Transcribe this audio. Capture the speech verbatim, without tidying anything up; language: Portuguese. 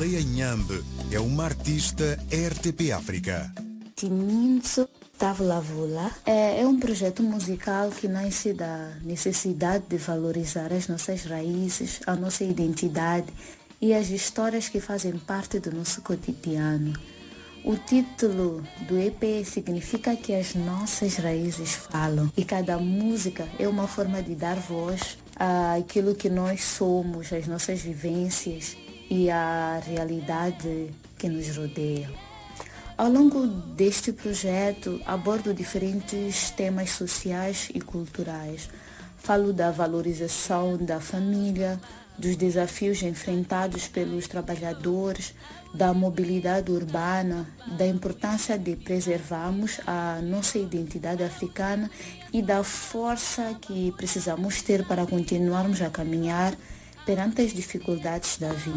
Leia Inhambe é uma artista R T P África. Timinso Tavlavula é, é um projeto musical que nasce da necessidade de valorizar as nossas raízes, a nossa identidade e as histórias que fazem parte do nosso cotidiano. O título do E P significa que as nossas raízes falam e cada música é uma forma de dar voz àquilo que nós somos, às nossas vivências e à realidade que nos rodeia. Ao longo deste projeto, abordo diferentes temas sociais e culturais. Falo da valorização da família, dos desafios enfrentados pelos trabalhadores, da mobilidade urbana, da importância de preservarmos a nossa identidade africana e da força que precisamos ter para continuarmos a caminhar perante as dificuldades da vida.